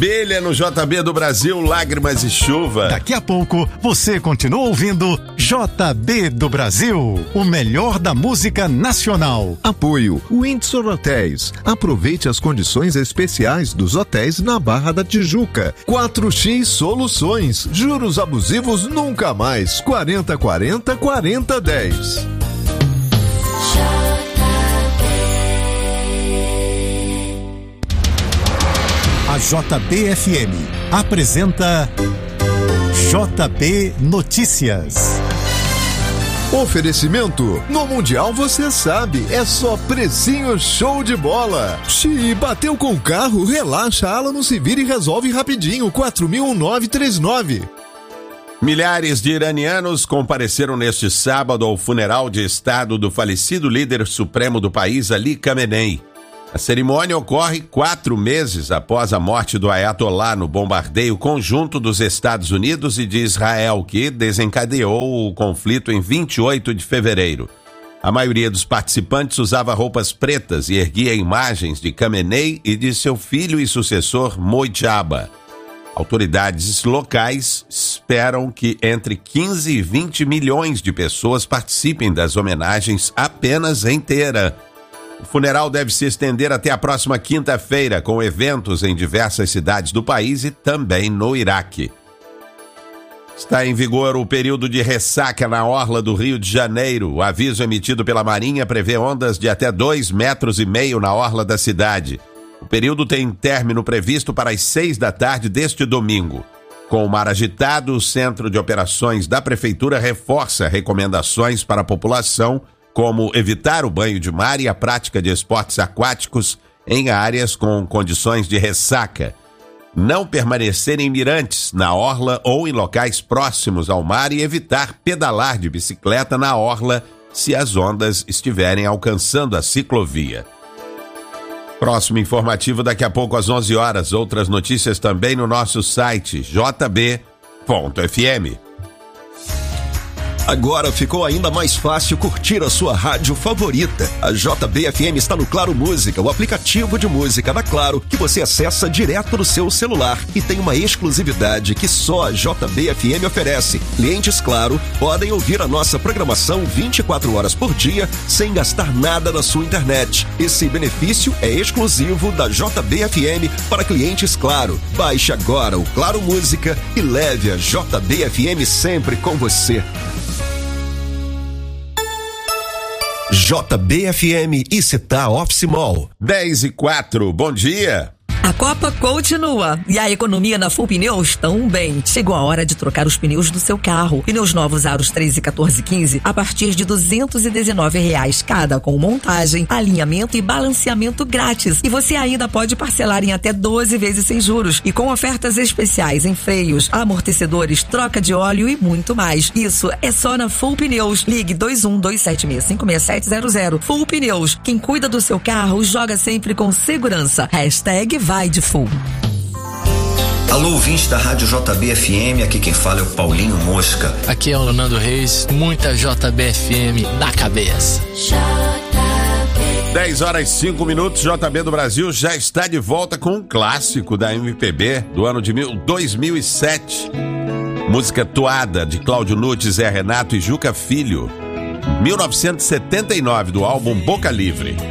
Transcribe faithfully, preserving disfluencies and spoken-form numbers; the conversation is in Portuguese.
Abelha no J B do Brasil, Lágrimas e Chuva. Daqui a pouco você continua ouvindo J B do Brasil, o melhor da música nacional. Apoio Windsor Hotéis. Aproveite as condições especiais dos hotéis na Barra da Tijuca. quatro X Soluções. Juros abusivos nunca mais. quarenta quarenta quarenta dez. A J B F M apresenta J B Notícias. Oferecimento, no Mundial você sabe, é só precinho show de bola. Se bateu com o carro, relaxa, Alano se vira e resolve rapidinho, quatro mil um nove três nove. Milhares de iranianos compareceram neste sábado ao funeral de estado do falecido líder supremo do país, Ali Khamenei. A cerimônia ocorre quatro meses após a morte do Ayatollah no bombardeio conjunto dos Estados Unidos e de Israel, que desencadeou o conflito em vinte e oito de fevereiro. A maioria dos participantes usava roupas pretas e erguia imagens de Khamenei e de seu filho e sucessor Mojtaba. Autoridades locais esperam que entre quinze e vinte milhões de pessoas participem das homenagens apenas em Teherã. O funeral deve se estender até a próxima quinta-feira, com eventos em diversas cidades do país e também no Iraque. Está em vigor o período de ressaca na orla do Rio de Janeiro. O aviso emitido pela Marinha prevê ondas de até dois metros e meio na orla da cidade. O período tem término previsto para as seis da tarde deste domingo. Com o mar agitado, o Centro de Operações da Prefeitura reforça recomendações para a população, como evitar o banho de mar e a prática de esportes aquáticos em áreas com condições de ressaca. Não permanecer em mirantes, na orla ou em locais próximos ao mar e evitar pedalar de bicicleta na orla se as ondas estiverem alcançando a ciclovia. Próximo informativo daqui a pouco às onze horas. Outras notícias também no nosso site j b ponto f m. Agora ficou ainda mais fácil curtir a sua rádio favorita. A J B F M está no Claro Música, o aplicativo de música da Claro, que você acessa direto no seu celular e tem uma exclusividade que só a J B F M oferece. Clientes Claro podem ouvir a nossa programação vinte e quatro horas por dia sem gastar nada na sua internet. Esse benefício é exclusivo da J B F M para clientes Claro. Baixe agora o Claro Música e leve a J B F M sempre com você. J B F M e Cetá Office Mall. dez e quatro, bom dia. A Copa continua e a economia na Full Pneus também. Chegou a hora de trocar os pneus do seu carro. Pneus novos aros treze, quatorze e quinze a partir de duzentos e dezenove reais cada, com montagem, alinhamento e balanceamento grátis. E você ainda pode parcelar em até doze vezes sem juros e com ofertas especiais em freios, amortecedores, troca de óleo e muito mais. Isso é só na Full Pneus. Ligue dois um dois sete seis cinco seis sete zero zero. Full Pneus. Quem cuida do seu carro joga sempre com segurança. Hashtag vai de Full. Alô, ouvintes da Rádio J B F M, aqui quem fala é o Paulinho Mosca. Aqui é o Leonardo Reis, muita J B F M na cabeça. dez horas e cinco minutos, J B do Brasil já está de volta com um clássico da M P B do ano de dois mil e sete. Música Toada, de Cláudio Nunes, Zé Renato e Juca Filho. mil novecentos e setenta e nove, do álbum Boca Livre.